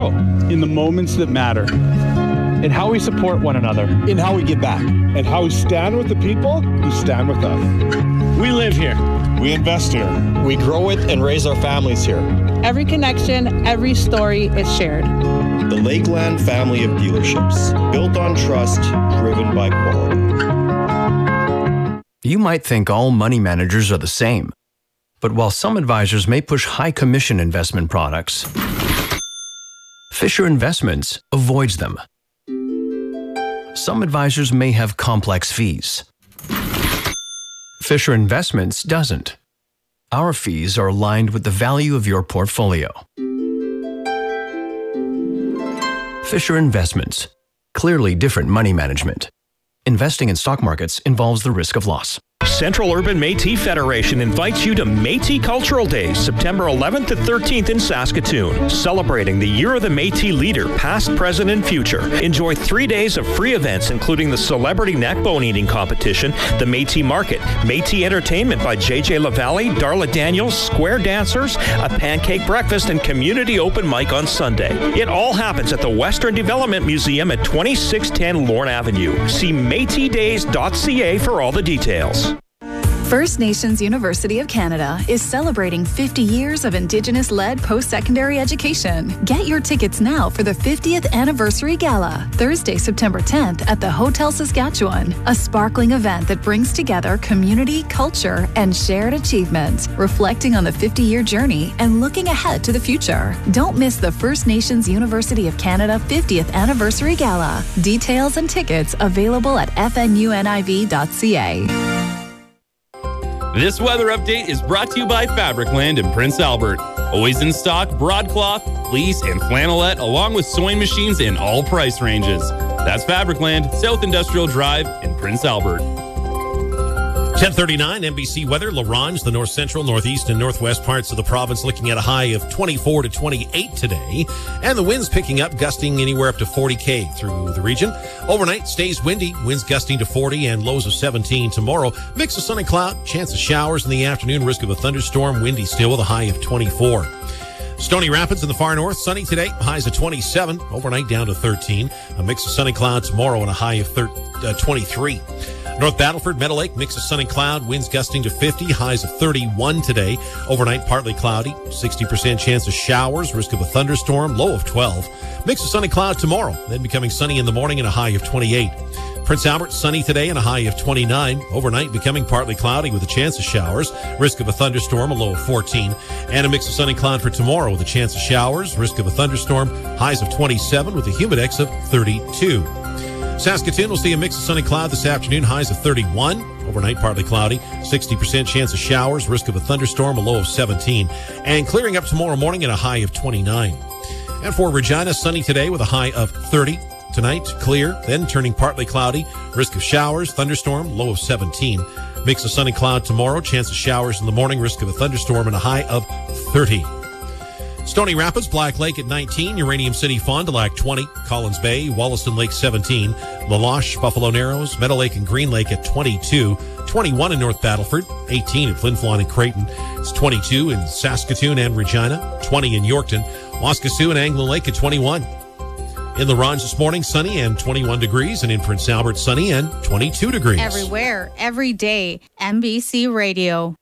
In the moments that matter. In how we support one another. In how we give back. And how we stand with the people who stand with us. We live here. We invest here. We grow it and raise our families here. Every connection, every story is shared. The Lakeland family of dealerships, built on trust, driven by quality. You might think all money managers are the same. But while some advisors may push high commission investment products, Fisher Investments avoids them. Some advisors may have complex fees. Fisher Investments doesn't. Our fees are aligned with the value of your portfolio. Fisher Investments. Clearly different money management. Investing in stock markets involves the risk of loss. Central Urban Métis Federation invites you to Métis Cultural Days, September 11th to 13th in Saskatoon. Celebrating the Year of the Métis leader, past, present, and future. Enjoy 3 days of free events, including the Celebrity Neck Bone Eating Competition, the Métis Market, Métis Entertainment by J.J. LaValle, Darla Daniels, Square Dancers, a pancake breakfast, and community open mic on Sunday. It all happens at the Western Development Museum at 2610 Lorne Avenue. See métisdays.ca for all the details. First Nations University of Canada is celebrating 50 years of Indigenous-led post-secondary education. Get your tickets now for the 50th Anniversary Gala, Thursday, September 10th at the Hotel Saskatchewan, a sparkling event that brings together community, culture, and shared achievement, reflecting on the 50-year journey and looking ahead to the future. Don't miss the First Nations University of Canada 50th Anniversary Gala. Details and tickets available at fnuniv.ca. This weather update is brought to you by Fabricland in Prince Albert. Always in stock, broadcloth, fleece, and flannelette, along with sewing machines in all price ranges. That's Fabricland, South Industrial Drive in Prince Albert. 10:39 NBC weather. La Ronge, the north central, northeast, and northwest parts of the province looking at a high of 24 to 28 today. And the winds picking up, gusting anywhere up to 40 through the region. Overnight stays windy, winds gusting to 40 and lows of 17 tomorrow. Mix of sun and cloud, chance of showers in the afternoon, risk of a thunderstorm, windy still with a high of 24. Stony Rapids in the far north, sunny today, highs of 27, overnight down to 13. A mix of sun and cloud tomorrow and a high of 23. North Battleford, Meadow Lake, mix of sun and cloud, winds gusting to 50, highs of 31 today. Overnight, partly cloudy, 60% chance of showers, risk of a thunderstorm, low of 12. Mix of sun and cloud tomorrow, then becoming sunny in the morning and a high of 28. Prince Albert, sunny today and a high of 29. Overnight, becoming partly cloudy with a chance of showers, risk of a thunderstorm, a low of 14. And a mix of sun and cloud for tomorrow with a chance of showers, risk of a thunderstorm, highs of 27 with a humidex of 32. Saskatoon will see a mix of sun and cloud this afternoon, highs of 31. Overnight, partly cloudy, 60% chance of showers, risk of a thunderstorm, a low of 17. And clearing up tomorrow morning and a high of 29. And for Regina, sunny today with a high of 30. Tonight, clear, then turning partly cloudy, risk of showers, thunderstorm, low of 17. Mix of sun and cloud tomorrow, chance of showers in the morning, risk of a thunderstorm, and a high of 30. Stony Rapids, Black Lake at 19, Uranium City, Fond du Lac 20, Collins Bay, Wollaston Lake 17, La Loche, Buffalo Narrows, Meadow Lake and Green Lake at 22, 21 in North Battleford, 18 at Flin Flon and Creighton, it's 22 in Saskatoon and Regina, 20 in Yorkton, Waskesiu and Anglin Lake at 21. In La Ronge this morning, sunny and 21 degrees, and in Prince Albert, sunny and 22 degrees. Everywhere, every day, NBC Radio.